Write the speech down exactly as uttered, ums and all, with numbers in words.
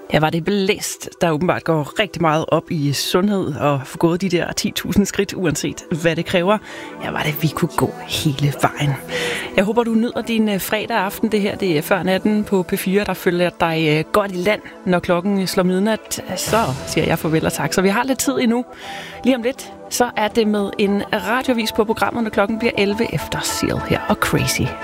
Her var det blæst, der åbenbart går rigtig meget op i sundhed og få gået de der ti tusind skridt, uanset hvad det kræver. Her var det, vi kunne gå hele vejen. Jeg håber, du nyder din fredag aften. Det her det er før natten på P fire, der følger dig godt i land, når klokken slår midnat. Så siger jeg farvel og tak. Så vi har lidt tid endnu. Lige om lidt, så er det med en radiovis på programmet, når klokken bliver elleve efter Seal her og Crazy.